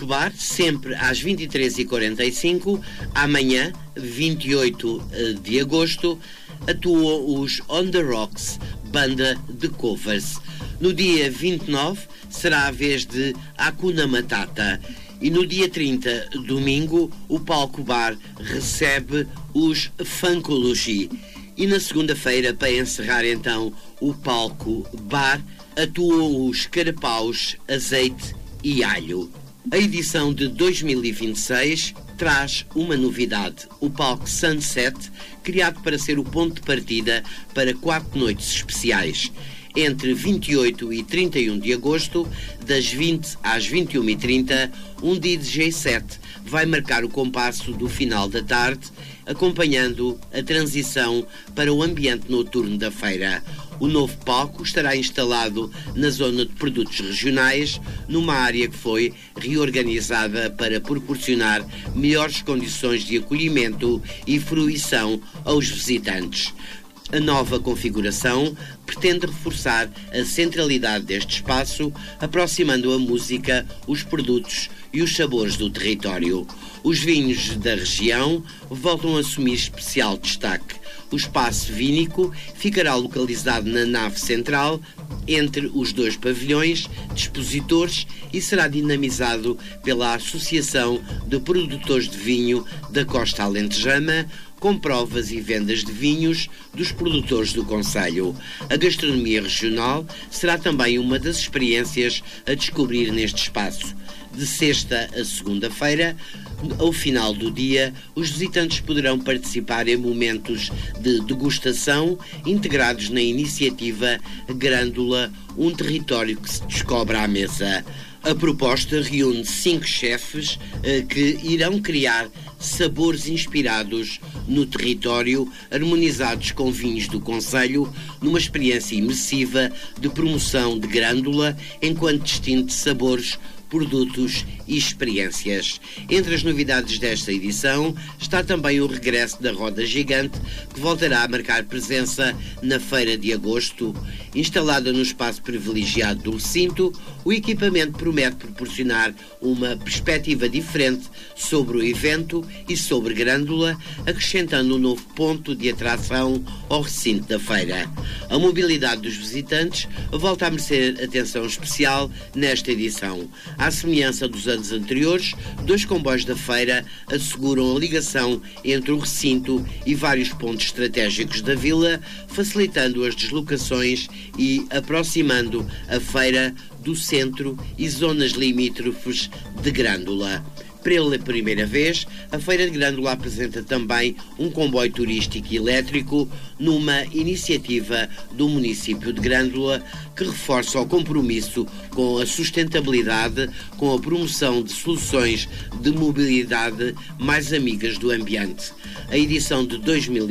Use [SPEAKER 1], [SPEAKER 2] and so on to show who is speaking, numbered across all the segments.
[SPEAKER 1] Bar, sempre às 23h45. Amanhã, 28 de agosto, atuam os On The Rocks, banda de covers. No dia 29 será a vez de Hakuna Matata. E no dia 30, domingo, o Palco Bar recebe os Funkology. E na segunda-feira, para encerrar então o Palco Bar, atuam os Carapaus, Azeite e Alho. A edição de 2026 traz uma novidade: o palco Sunset, criado para ser o ponto de partida para 4 noites especiais. Entre 28 e 31 de agosto, das 20 às 21h30, um DJ set vai marcar o compasso do final da tarde, acompanhando a transição para o ambiente noturno da feira. O novo palco estará instalado na zona de produtos regionais, numa área que foi reorganizada para proporcionar melhores condições de acolhimento e fruição aos visitantes. A nova configuração pretende reforçar a centralidade deste espaço, aproximando a música, os produtos e os sabores do território. Os vinhos da região voltam a assumir especial destaque. O espaço vínico ficará localizado na nave central, entre os 2 pavilhões de expositores, e será dinamizado pela Associação de Produtores de Vinho da Costa Alentejana, com provas e vendas de vinhos dos produtores do concelho. A gastronomia regional será também uma das experiências a descobrir neste espaço. De sexta a segunda-feira, ao final do dia, os visitantes poderão participar em momentos de degustação integrados na iniciativa Grândola, um território que se descobre à mesa. A proposta reúne 5 chefes que irão criar sabores inspirados no território, harmonizados com vinhos do concelho, numa experiência imersiva de promoção de Grândola enquanto destino de sabores, produtos e experiências. Entre as novidades desta edição está também o regresso da Roda Gigante, que voltará a marcar presença na Feira de Agosto. Instalada no espaço privilegiado do recinto, o equipamento promete proporcionar uma perspectiva diferente sobre o evento e sobre Grândola, acrescentando um novo ponto de atração ao recinto da feira. A mobilidade dos visitantes volta a merecer atenção especial nesta edição. À semelhança dos anos anteriores, 2 comboios da feira asseguram a ligação entre o recinto e vários pontos estratégicos da vila, facilitando as deslocações e aproximando a feira do centro e zonas limítrofes de Grândola. Pela primeira vez, a Feira de Grândola apresenta também um comboio turístico elétrico numa iniciativa do município de Grândola que reforça o compromisso com a sustentabilidade, com a promoção de soluções de mobilidade mais amigas do ambiente. A edição de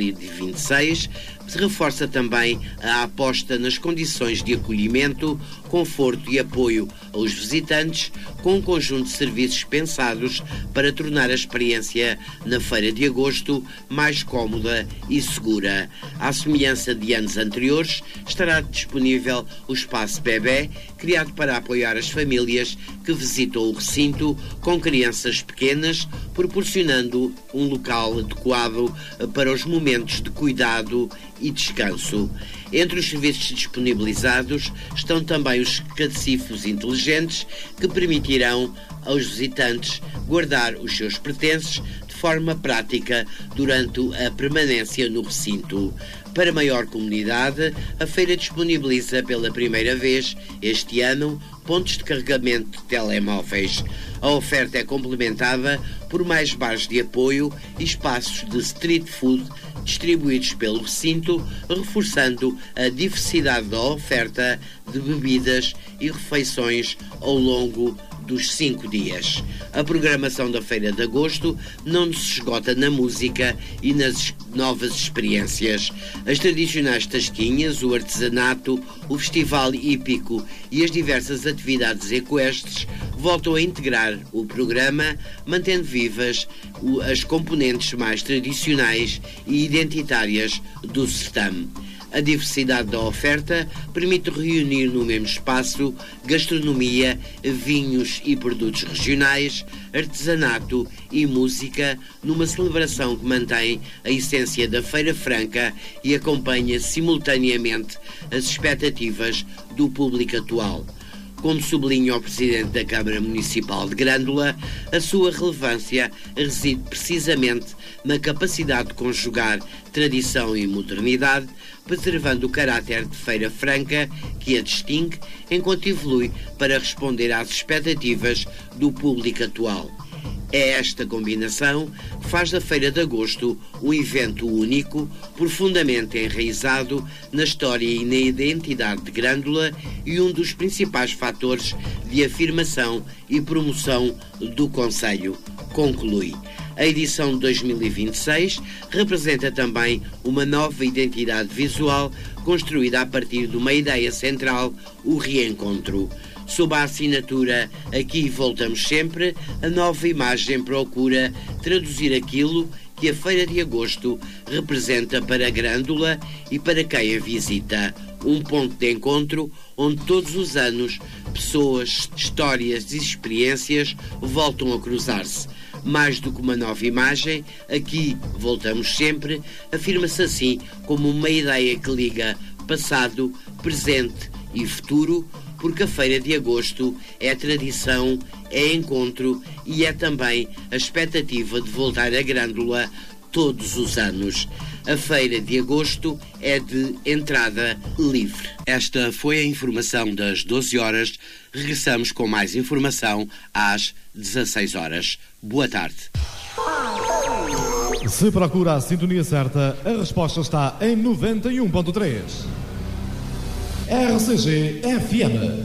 [SPEAKER 1] 2026 reforça também a aposta nas condições de acolhimento, conforto e apoio aos visitantes, com um conjunto de serviços pensados para tornar a experiência na Feira de Agosto mais cómoda e segura. À semelhança de anos anteriores, estará disponível o Espaço Bebé, criado para apoiar as famílias que visitam o recinto com crianças pequenas, proporcionando um local adequado para os momentos de cuidado e descanso. Entre os serviços disponibilizados estão também os cacifos inteligentes que permitirão aos visitantes guardar os seus pertences de forma prática durante a permanência no recinto. Para maior comunidade, a feira disponibiliza pela primeira vez este ano pontos de carregamento de telemóveis. A oferta é complementada por mais bares de apoio e espaços de street food distribuídos pelo recinto, reforçando a diversidade da oferta de bebidas e refeições ao longo dos 5 dias. A programação da Feira de Agosto não se esgota na música e nas novas experiências. As tradicionais tasquinhas, o artesanato, o festival hípico e as diversas atividades equestres voltam a integrar o programa, mantendo vivas as componentes mais tradicionais e identitárias do certame. A diversidade da oferta permite reunir no mesmo espaço gastronomia, vinhos e produtos regionais, artesanato e música, numa celebração que mantém a essência da Feira Franca e acompanha simultaneamente as expectativas do público atual. Como sublinha o Presidente da Câmara Municipal de Grândola, a sua relevância reside precisamente na capacidade de conjugar tradição e modernidade, preservando o caráter de Feira Franca que a distingue, enquanto evolui para responder às expectativas do público atual. É esta combinação que faz da Feira de Agosto um evento único, profundamente enraizado na história e na identidade de Grândola e um dos principais fatores de afirmação e promoção do concelho, conclui. A edição de 2026 representa também uma nova identidade visual construída a partir de uma ideia central, o reencontro. Sob a assinatura Aqui Voltamos Sempre, a nova imagem procura traduzir aquilo que a Feira de Agosto representa para Grândola e para quem a visita. Um ponto de encontro onde todos os anos pessoas, histórias e experiências voltam a cruzar-se. Mais do que uma nova imagem, Aqui Voltamos Sempre afirma-se assim como uma ideia que liga passado, presente e futuro, porque a Feira de Agosto é tradição, é encontro e é também a expectativa de voltar a Grândola todos os anos. A Feira de Agosto é de entrada livre. Esta foi a informação das 12 horas. Regressamos com mais informação às 16 horas. Boa tarde.
[SPEAKER 2] Se procura a sintonia certa, a resposta está em 91.3. RCG FM.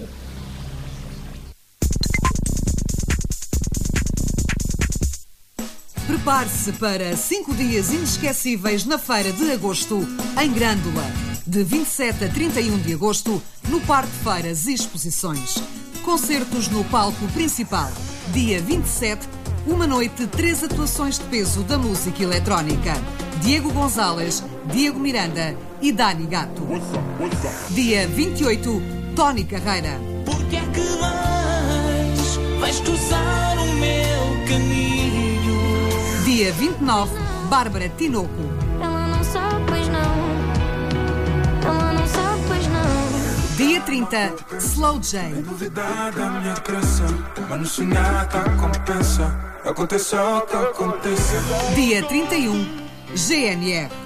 [SPEAKER 3] Prepare-se para 5 dias inesquecíveis na Feira de Agosto, em Grândola. De 27 a 31 de agosto, no Parque de Feiras e Exposições. Concertos no palco principal. Dia 27, uma noite, 3 atuações de peso da música eletrónica. Diego Gonzalez, Diego Miranda e Dani Gato. Dia 28, Tony Carreira.
[SPEAKER 4] Porque é que vais cruzar o meu caminho?
[SPEAKER 3] Dia 29, Bárbara Tinoco.
[SPEAKER 5] Ela não sabe, pois não. Ela não sabe, pois não.
[SPEAKER 3] Dia 30, Slow J.
[SPEAKER 6] É novidade a minha crença, mas no sonhar que compensa. Aconteça o que aconteça.
[SPEAKER 3] Dia 31, GNR.